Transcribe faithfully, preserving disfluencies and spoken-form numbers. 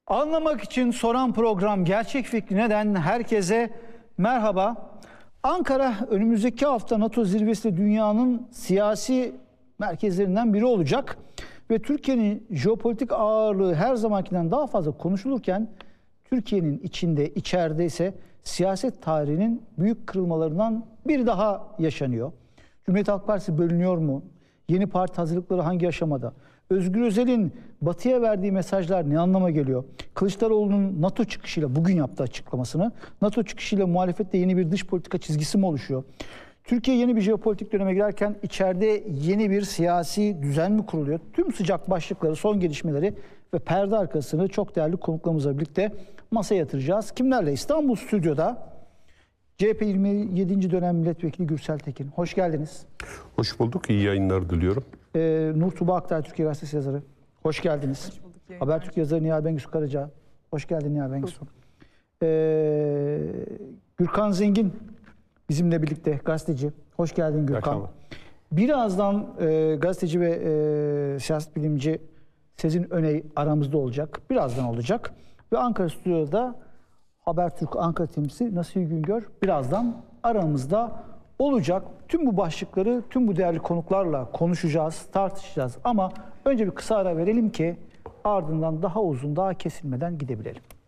Anlamak için soran program Gerçek Fikri Neden? Herkese merhaba. Ankara önümüzdeki hafta NATO zirvesi dünyanın siyasi merkezlerinden biri olacak. Ve Türkiye'nin jeopolitik ağırlığı her zamankinden daha fazla konuşulurken Türkiye'nin içinde, içeride ise siyaset tarihinin büyük kırılmalarından bir daha yaşanıyor. Cumhuriyet Halk Partisi bölünüyor mu? Yeni parti hazırlıkları hangi aşamada? Özgür Özel'in Batı'ya verdiği mesajlar ne anlama geliyor? Kılıçdaroğlu'nun NATO çıkışıyla bugün yaptığı açıklamasını, NATO çıkışıyla muhalefette yeni bir dış politika çizgisi mi oluşuyor? Türkiye yeni bir jeopolitik döneme girerken içeride yeni bir siyasi düzen mi kuruluyor? Tüm sıcak başlıkları, son gelişmeleri ve perde arkasını çok değerli konuklarımızla birlikte masaya yatıracağız. Kimlerle? İstanbul Stüdyo'da C H P yirmi yedinci dönem milletvekili Gürsel Tekin. Hoş geldiniz. Hoş bulduk. İyi yayınlar diliyorum. Ee, Nur Tuba Aktay, Türkiye Gazetesi yazarı. Hoş geldiniz. Hoş bulduk. Habertürk yazarı Nihal Bengisu Karaca. Hoş geldin Nihal Bengisu. Ee, Gürkan Zengin bizimle birlikte, gazeteci. Hoş geldin Gürkan. Birazdan e, gazeteci ve e, siyaset bilimci Sezin Öney aramızda olacak. Birazdan olacak. Ve Ankara Stüdyo'da Habertürk Ankara temsilcisi Nasihi Güngör birazdan aramızda olacak. Tüm bu başlıkları tüm bu değerli konuklarla konuşacağız, tartışacağız. Ama önce bir kısa ara verelim ki ardından daha uzun, daha kesilmeden gidebilelim.